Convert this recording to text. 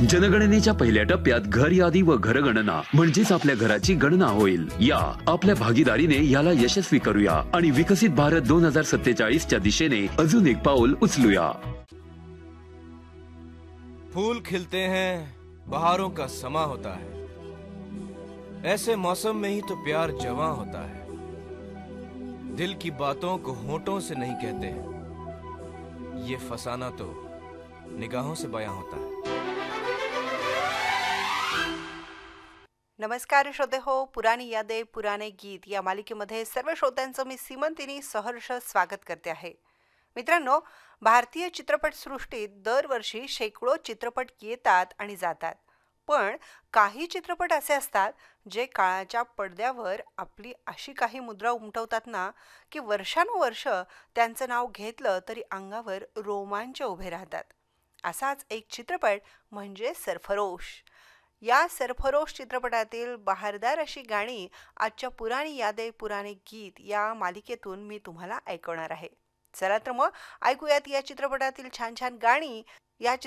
जनगणनेच्या पहिल्या टप्प्यात घर यादी व घरगणना म्हणजेच आपल्या घराची गणना होईल। या आपल्या भागीदारीने याला यशस्वी करूया आणि विकसित भारत 2047 च्या दिशेने अजून एक पाऊल उचलूया। फूल खिलते हैं, बहारों का समा होता है, ऐसे मौसम में ही तो प्यार जवां होता है। दिल की बातों को होठों से नहीं कहते, ये फसाना तो निगाहों से बयां होता है। नमस्कार श्रोते हो, पुराणी यादे पुराणे गीत या मालिकेमध्ये सर्व श्रोत्यांचं मी सीमंतिनी सहर्ष स्वागत करते आहे। मित्रांनो, भारतीय चित्रपटसृष्टीत दरवर्षी शेकडो चित्रपट येतात आणि जातात, पण काही चित्रपट असे असतात जे काळाच्या पडद्यावर आपली अशी काही मुद्रा उमटवतात ना की वर्षानुवर्ष त्यांचं नाव घेतलं तरी अंगावर रोमांच उभे राहतात। असाच एक चित्रपट म्हणजे सरफरोश। या सरफरोश चित्रपटातील बहारदार अशी गाणी आजच्या पुराणी यादे पुराणे गीत या मालिकेतून मी तुम्हाला ऐकवणार आहे। चला तर मग ऐकूयात या चित्रपटातील छान छान गाणी। या